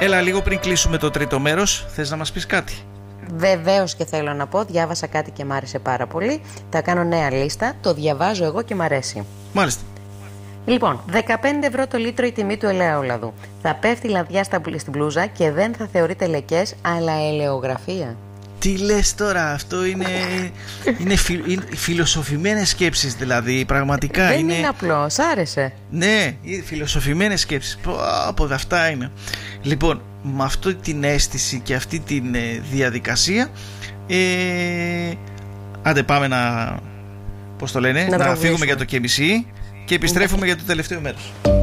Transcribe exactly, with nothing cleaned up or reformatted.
Έλα, λίγο πριν κλείσουμε το τρίτο μέρος, θες να μας πεις κάτι? Βεβαίως και θέλω να πω, διάβασα κάτι και μ' άρεσε πάρα πολύ. Θα κάνω νέα λίστα, το διαβάζω εγώ και μ' αρέσει. Μάλιστα. Λοιπόν, δεκαπέντε ευρώ το λίτρο η τιμή του ελαιόλαδου. Θα πέφτει λαδιά στην μπλούζα και δεν θα θεωρείται λεκές, αλλά ελαιογραφία. Τι λες τώρα, αυτό είναι, είναι, φι, είναι φιλοσοφημένες σκέψεις, δηλαδή, πραγματικά. Δεν είναι, είναι απλό, σ' άρεσε? Ναι, φιλοσοφημένες σκέψεις, από αυτά είναι. Λοιπόν, με αυτή την αίσθηση και αυτή την ε, διαδικασία, ε, άντε πάμε να, πώς το λένε, να, να φύγουμε για το και μισή και επιστρέφουμε για το τελευταίο μέρος.